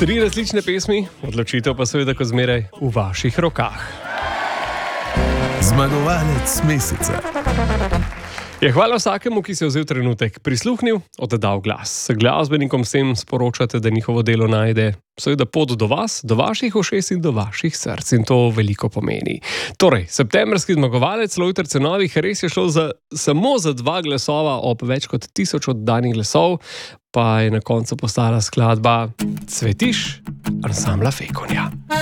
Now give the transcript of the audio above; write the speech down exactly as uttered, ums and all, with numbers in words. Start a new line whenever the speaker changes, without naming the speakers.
Tri različne pesmi, odločitev pa seveda kot zmeraj v vaših rokah.
Zmagovalec meseca.
Je hvala vsakemu, ki si je vzel trenutek, prisluhnil, oddal glas. Glasbenikom vsem sporočate, da njihovo delo najde seveda pot do vas, do vaših ušes in do vaših src, in to veliko pomeni. Torej, septembrski zmagovalec Lojter Cenovih, res je šlo za, samo za dva glasova ob več kot tisoč oddanih glasov, pa je na koncu postala skladba Cvetiš ansambla Fekonja.